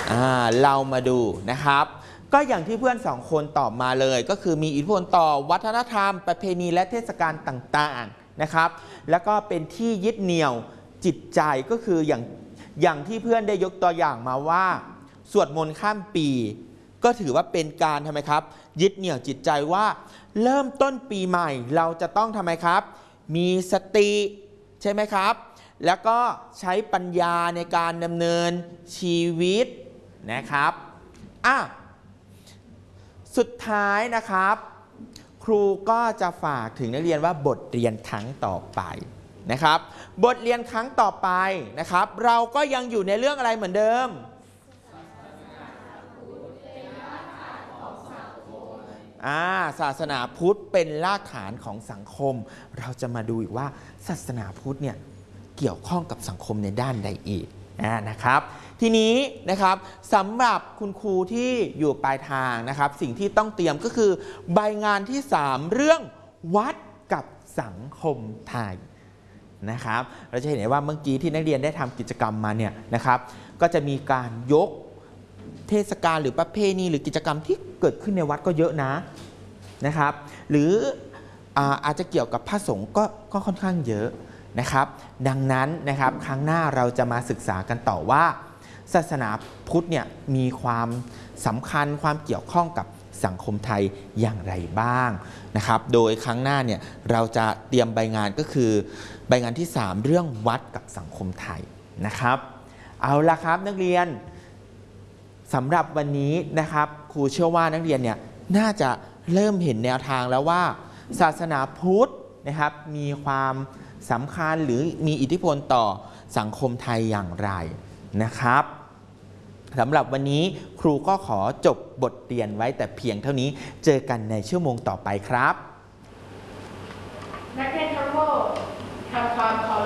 เรามาดูนะครับก็อย่างที่เพื่อนสองคนตอบมาเลยก็คือมีอิทธิพลต่อวัฒนธรรมประเพณีและเทศกาลต่างๆนะครับแล้วก็เป็นที่ยึดเหนี่ยวจิตใจก็คืออย่างที่เพื่อนได้ยกตัวอย่างมาว่าสวดมนต์ข้ามปีก็ถือว่าเป็นการทำไมครับยึดเหนี่ยวจิตใจว่าเริ่มต้นปีใหม่เราจะต้องทำไมครับมีสติใช่ไหมครับแล้วก็ใช้ปัญญาในการดำเนินชีวิตนะครับสุดท้ายนะครับครูก็จะฝากถึงนักเรียนว่าบทเรียนครั้งต่อไปนะครับบทเรียนครั้งต่อไปนะครับเราก็ยังอยู่ในเรื่องอะไรเหมือนเดิมศาสนาพุทธเป็นรากฐานของสังคมเราจะมาดูอีกว่าศาสนาพุทธเนี่ยเกี่ยวข้องกับสังคมในด้านใดอีกนะครับทีนี้นะครับสำหรับคุณครูที่อยู่ปลายทางนะครับสิ่งที่ต้องเตรียมก็คือใบงานที่3เรื่องวัดกับสังคมไทยนะครับเราจะเห็นว่าเมื่อกี้ที่นักเรียนได้ทำกิจกรรมมาเนี่ยนะครับก็จะมีการยกเทศกาลหรือประเพณีหรือกิจกรรมที่เกิดขึ้นในวัดก็เยอะนะครับหรืออาจจะเกี่ยวกับพระสงฆ์ก็ค่อนข้างเยอะนะครับดังนั้นนะครับครั้งหน้าเราจะมาศึกษากันต่อว่าศาสนาพุทธเนี่ยมีความสำคัญความเกี่ยวข้องกับสังคมไทยอย่างไรบ้างนะครับโดยครั้งหน้าเนี่ยเราจะเตรียมใบงานก็คือใบงานที่3เรื่องวัดกับสังคมไทยนะครับเอาละครับนักเรียนสำหรับวันนี้นะครับครูเชื่อว่านักเรียนเนี่ยน่าจะเริ่มเห็นแนวทางแล้วว่าศาสนาพุทธนะครับมีความสำคัญหรือมีอิทธิพลต่อสังคมไทยอย่างไรนะครับสำหรับวันนี้ครูก็ขอจบบทเรียนไว้แต่เพียงเท่านี้เจอกันในชั่วโมงต่อไปครับนักเรียนทั้งหมดทำความเคาร